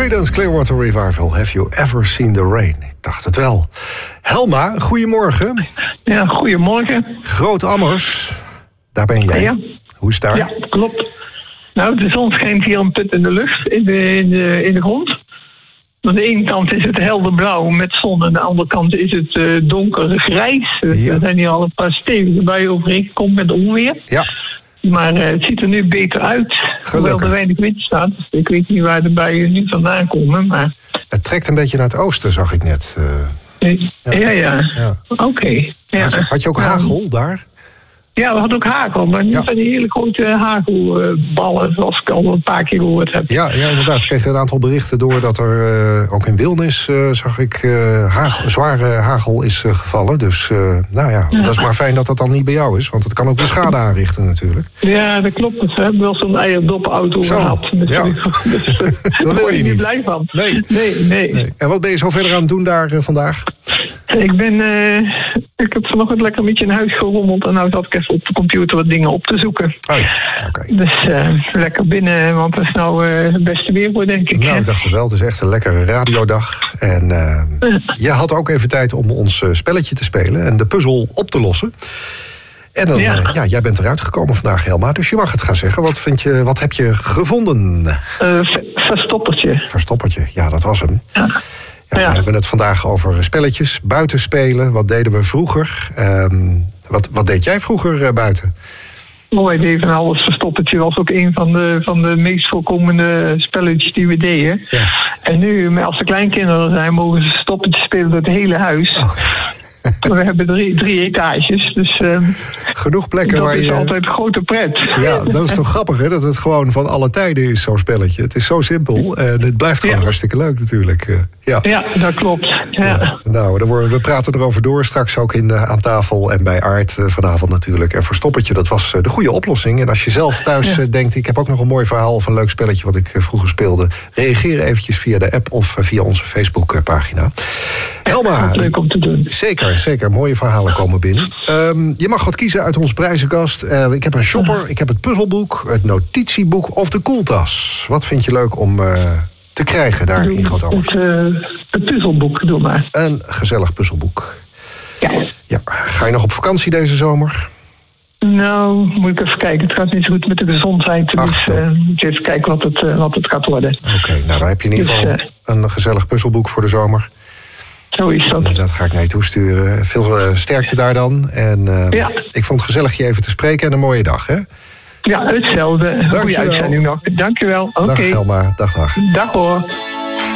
Creedence Clearwater Revival, Have You Ever Seen the Rain? Ik dacht het wel. Helma, goedemorgen. Ja, goedemorgen. Groot-Ammers, daar ben jij. Ja. Hoe is het daar? Ja, klopt. Nou, de zon schijnt hier een put in de lucht, in de grond. Aan de ene kant is het helder blauw met zon, en aan de andere kant is het donker grijs. Ja. Er zijn hier al een paar stevige buien overheen gekomen met onweer. Ja. Maar het ziet er nu beter uit. Hoewel er weinig wind staat. Dus ik weet niet waar de buien nu vandaan komen. Maar... Het trekt een beetje naar het oosten, zag ik net. Ja. Oké. Ja. Had je ook hagel daar? Ja, we hadden ook hagel, maar niet van die hele grote hagelballen, zoals ik al een paar keer gehoord heb. Ja, inderdaad. Ik kreeg een aantal berichten door dat er ook in Wilnis, zag ik, zware hagel is gevallen. Dus dat is maar fijn dat dat dan niet bij jou is, want het kan ook weer schade aanrichten natuurlijk. Ja, dat klopt. We hebben wel zo'n eierdopauto gehad. Ja. Dus, dat wil je niet. Blij van. Nee. En wat ben je zo verder aan het doen daar vandaag? Ik heb vanochtend lekker een beetje in huis gerommeld en nou zat ik even op de computer wat dingen op te zoeken. Oh ja, oké. Dus lekker binnen, want het is nou het beste weer voor, denk ik. Nou, ik dacht het wel. Het is echt een lekkere radiodag. En je had ook even tijd om ons spelletje te spelen en de puzzel op te lossen. En dan, jij bent eruit gekomen vandaag, Helma, dus je mag het gaan zeggen. Wat heb je gevonden? Verstoppertje. Verstoppertje, ja, dat was hem. Ja. We hebben het vandaag over spelletjes, buiten spelen. Wat deden we vroeger? Wat deed jij vroeger buiten? Wij deden van alles. Verstoppertje was ook een van de meest voorkomende spelletjes die we deden. Ja. En nu, als er kleinkinderen zijn, mogen ze verstoppertje spelen door het hele huis. Oh. We hebben drie etages, dus genoeg plekken dat waar is je... altijd grote pret. Ja, dat is toch grappig, hè? Dat het gewoon van alle tijden is, zo'n spelletje. Het is zo simpel en het blijft gewoon hartstikke leuk natuurlijk. Ja, dat klopt. Ja. Nou, we praten erover door, straks ook aan tafel en bij Aart vanavond natuurlijk. En Verstoppertje, dat was de goede oplossing. En als je zelf thuis denkt, ik heb ook nog een mooi verhaal of een leuk spelletje wat ik vroeger speelde, reageer eventjes via de app of via onze Facebookpagina. Helma, leuk om te doen. Zeker. Mooie verhalen komen binnen. Je mag wat kiezen uit onze prijzenkast. Ik heb een shopper, ik heb het puzzelboek, het notitieboek of de koeltas. Wat vind je leuk om te krijgen daar in Groot-Ammers? Het puzzelboek, doe maar. Een gezellig puzzelboek. Ja. Ga je nog op vakantie deze zomer? Nou, moet ik even kijken. Het gaat niet zo goed met de gezondheid. Dus moet je even kijken wat het gaat worden. Oké, nou dan heb je in ieder geval een gezellig puzzelboek voor de zomer. Zo is dat. Dat ga ik naar je toesturen. Veel sterkte daar dan. En ik vond het gezellig je even te spreken en een mooie dag, hè? Ja, hetzelfde. Goeie uitzending nog. Dank je wel. Dag Helma. Dag. Dag hoor.